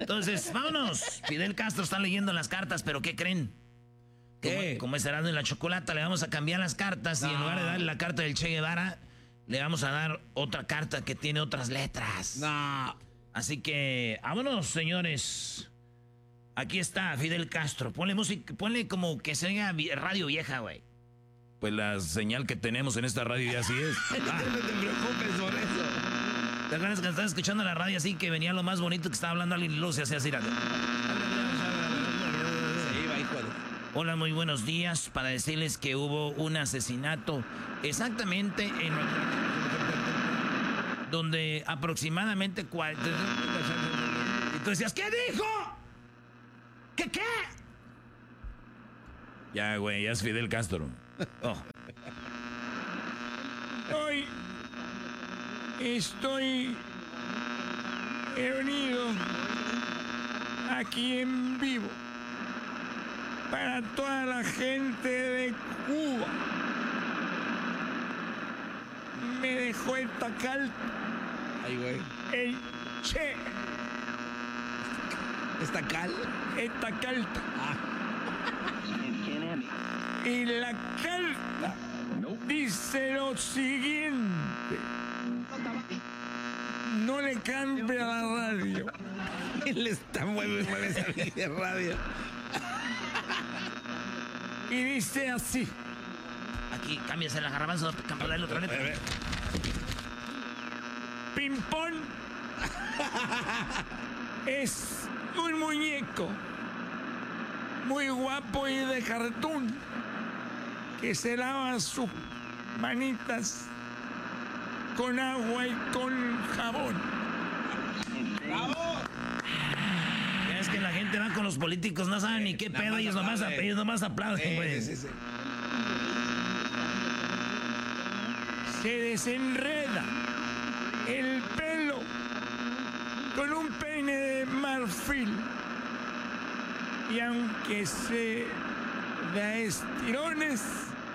Entonces, vámonos. Fidel Castro está leyendo las cartas, pero ¿qué creen? ¿Qué? Como es Erasmo y la Chocolata, le vamos a cambiar las cartas y en lugar de darle la carta del Che Guevara, le vamos a dar otra carta que tiene otras letras. No. Así que, vámonos, señores. Aquí está Fidel Castro. Ponle música, ponle como que se oiga radio vieja, güey. Pues la señal que tenemos en esta radio ya así es. No te preocupes por eso. ¿Te acuerdas que estabas escuchando la radio así que venía lo más bonito que estaba hablando alguien y luego se hacía así? Sí, va, hijo de... Hola, muy buenos días. Para decirles que hubo un asesinato exactamente en... donde aproximadamente... Y tú decías, ¿qué dijo? ¿Qué? Ya, güey, ya es Fidel Castro. Oh. Hoy estoy reunido aquí en vivo para toda la gente de Cuba. Me dejó esta carta Ay, güey. el Che, ¿Esta cal? esta carta. Y la carta dice lo siguiente: no le cambie a la radio. Él está mueve esa de radio. Y dice así: Aquí, cámbiase la garbanzo para darle otra letra. Pimpón es un muñeco muy guapo y de cartón que se lava sus manitas con agua y con jabón. ¡Bravo! Ya es que la gente va con los políticos, no saben ni qué nada pedo, más ellos nomás aplauden, güey. Sí. Se desenreda el pelo con un peine de marfil y aunque se da estirones,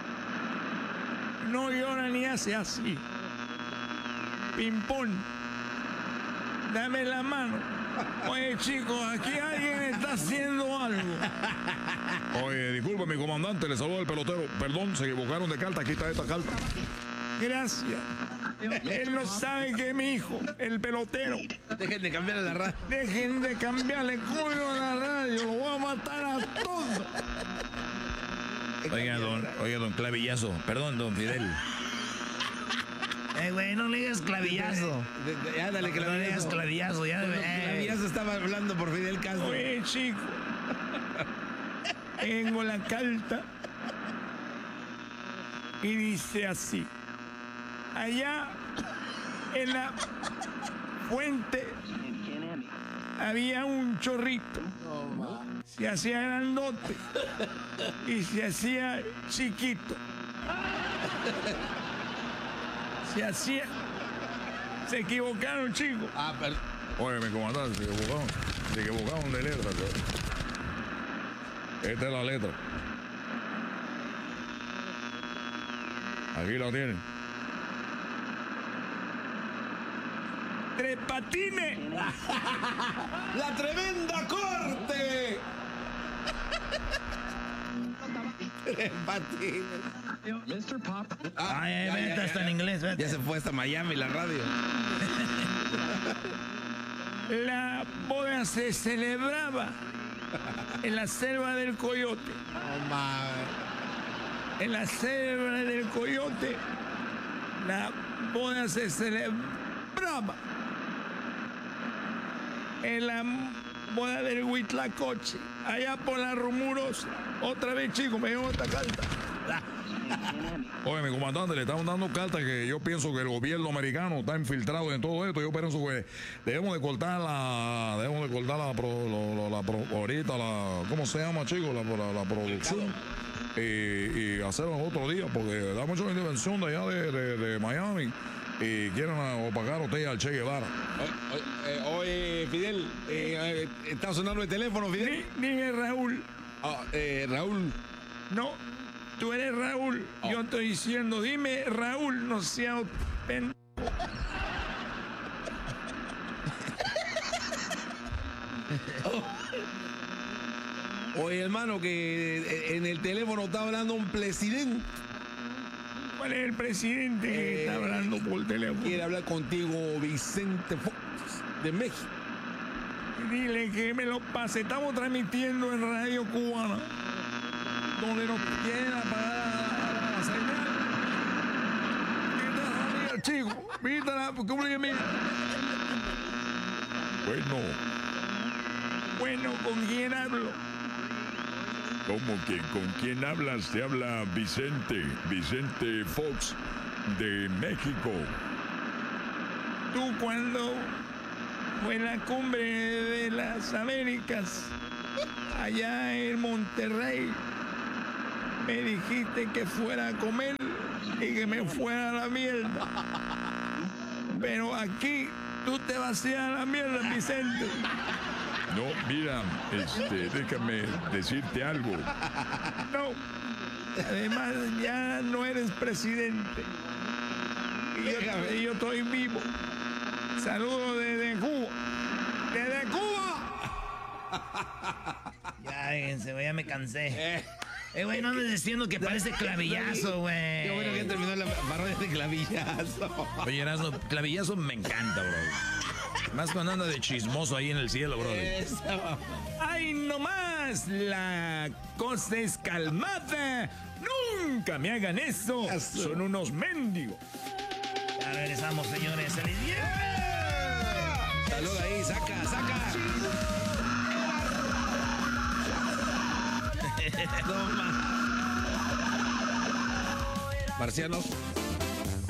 no llora ni hace así. Pimpón, dame la mano. Oye, chicos, aquí alguien está haciendo algo. Oye, disculpe, mi comandante, le saluda el pelotero. Perdón, se equivocaron de carta, aquí está esta carta. Gracias. Él no sabe que mi hijo, el pelotero, Dejen de cambiar la radio. dejen de cambiarle cuello a la radio, lo voy a matar a todos. Oiga, don Clavillazo. Perdón, don Fidel. Güey, no le digas clavillazo. Ya, dale, No le digas clavillazo, ya. Clavillazo estaba hablando por Fidel Castro. Oye, chico, tengo la carta y dice así: allá en la fuente había un chorrito, se hacía grandote y se hacía chiquito, se equivocaron, chicos. Ah, perdón. Oye, mi comandante, se equivocaron de letra. Esta es la letra. Aquí la tienen. Tres Patines. ¡La tremenda corte! Tres Patines. Ay, vete hasta en inglés, vete. Ya se fue hasta Miami la radio. La boda se celebraba en la selva del Coyote. Oh, my. En la selva del Coyote, la boda se celebraba. En la boda del Huitlacoche, allá por la Rumurosa. Otra vez, chicos, me dio esta carta. Oye, mi comandante, le estamos dando cartas que yo pienso que el gobierno americano está infiltrado en todo esto. Yo pienso que debemos de cortar ahorita ¿cómo se llama, chicos? La producción. Y hacerlo otro día, porque da mucha intervención de allá de Miami y quieren opacar a usted al Che Guevara. Oye, Fidel, está sonando el teléfono, Fidel. Dime, Raúl. Raúl. No, tú eres Raúl. Yo estoy diciendo, dime, Raúl, no sea Oye, hermano, que en el teléfono está hablando un presidente. ¿Cuál es el presidente que está hablando por teléfono? Quiere hablar contigo, Vicente Fox, de México. Dile que me lo pase. Estamos transmitiendo en Radio Cubana, donde nos quieren apagar la señal. Mira, chico, mírala, ¿cómo le mira? Bueno, ¿con quién hablo? ¿Cómo que con quién hablas? Te habla Vicente Fox de México. Tú cuando fue la cumbre de las Américas, allá en Monterrey, me dijiste que fuera a comer y que me fuera a la mierda. Pero aquí tú te vacías a la mierda, Vicente. No, mira, déjame decirte algo. No. Además, ya no eres presidente. Y yo estoy vivo. Saludos desde Cuba. ¡Desde Cuba! Ya, déjense, güey, ya me cansé. Güey, no andes diciendo que parece clavillazo, güey. Qué bueno que ya terminó la parodia de clavillazo. Oye, Erasmo, clavillazo me encanta, bro. Más cuando anda de chismoso ahí en el cielo, bro. ¡Ay, no más! La cosa es calmada. ¡Nunca me hagan eso! Son unos mendigos. Ya regresamos, señores. ¡Feliz día! Salud ahí, saca. Toma. Marcianos.